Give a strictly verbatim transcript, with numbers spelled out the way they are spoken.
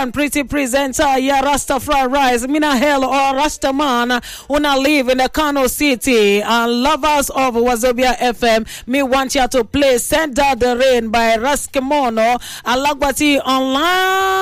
and pretty presenter, yeah, Rastafari Rise, Mina Hell or Rastaman, una live in the Kano City, and lovers of Wazobia F M, me want you to play Send Out the Rain by Raskimono, Alagbati Online.